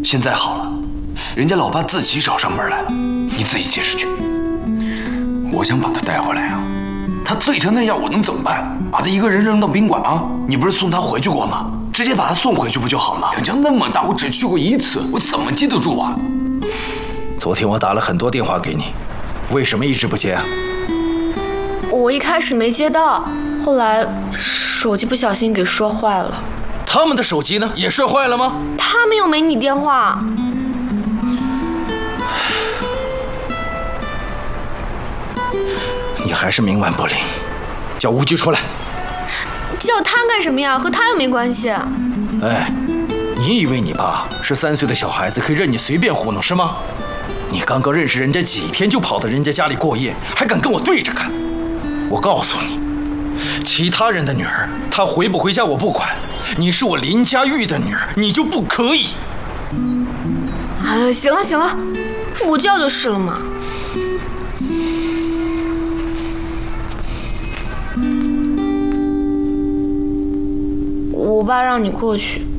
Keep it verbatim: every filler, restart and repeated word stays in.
现在好了，人家老爸自己找上门来了，你自己解释去。 我想把他带回来啊，他醉成那样，我能怎么办？把他一个人扔到宾馆吗？ 你不是送他回去过吗？直接把他送回去不就好了吗？ 两江那么大，我只去过一次，我怎么记得住啊？ 昨天我打了很多电话给你，为什么一直不接啊？ 我一开始没接到，后来手机不小心给摔坏了。 他们的手机呢？也摔坏了吗？ 他们又没你电话。 你还是冥顽不灵，叫吴局出来。 叫他干什么呀？和他又没关系。 哎，你以为你爸是三岁的小孩子，可以任你随便糊弄是吗？你刚刚认识人家几天就跑到人家家里过夜，还敢跟我对着干？我告诉你，其他人的女儿，她回不回家我不管，你是我林佳玉的女儿，你就不可以。 哎呀，行了行了，不叫就是了嘛。我爸让你过去。